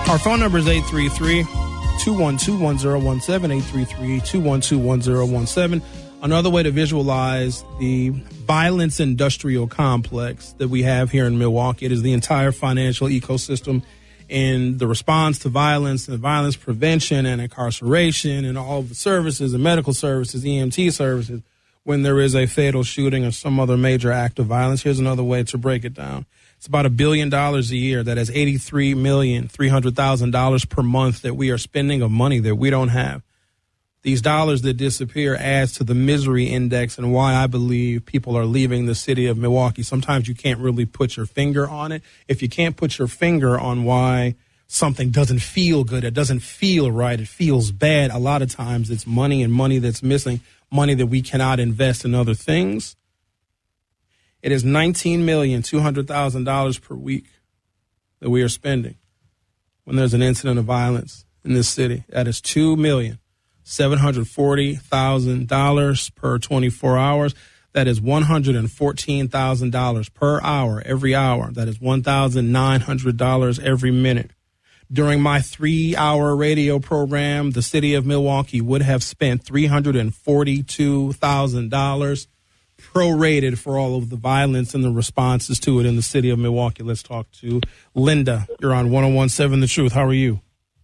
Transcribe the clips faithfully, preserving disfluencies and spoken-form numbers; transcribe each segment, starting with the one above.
Our phone number is eight three three, two one two, one zero one seven, eight three three, two one two, one zero one seven. Another way to visualize the violence industrial complex that we have here in Milwaukee, it is the entire financial ecosystem and the response to violence and violence prevention and incarceration and all of the services and medical services, E M T services, when there is a fatal shooting or some other major act of violence. Here's another way to break it down. It's about a billion dollars a year. That is eighty-three million three hundred thousand dollars per month that we are spending of money that we don't have. These dollars that disappear adds to the misery index and why I believe people are leaving the city of Milwaukee. Sometimes you can't really put your finger on it. If you can't put your finger on why something doesn't feel good, it doesn't feel right, it feels bad, a lot of times it's money and money that's missing, money that we cannot invest in other things. It is nineteen million two hundred thousand dollars per week that we are spending when there's an incident of violence in this city. That is two million seven hundred forty thousand dollars per twenty-four hours. That is one hundred fourteen thousand dollars per hour, every hour. That is one thousand nine hundred dollars every minute. During my three-hour radio program, the city of Milwaukee would have spent three hundred forty-two thousand dollars prorated for all of the violence and the responses to it in the city of Milwaukee. Let's talk to Linda. You're on one oh one seven The Truth. How are you?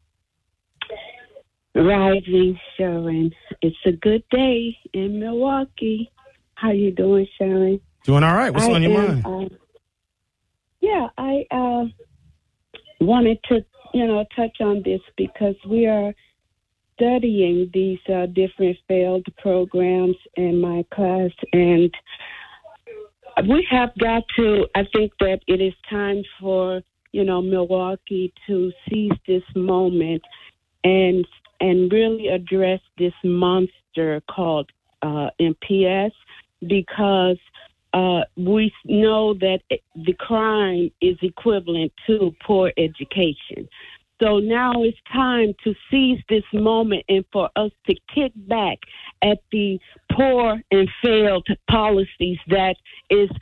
Rising, Sharon. It's a good day in Milwaukee. How you doing, Sharon? Doing all right. What's I on your am, mind? Uh, yeah, I uh, wanted to, you know, touch on this because we are studying these uh, different failed programs in my class, and we have got to, I think that it is time for, you know, Milwaukee to seize this moment and and really address this monster called uh, M P S, because uh, we know that the crime is equivalent to poor education. So now it's time to seize this moment and for us to kick back at the poor and failed policies that is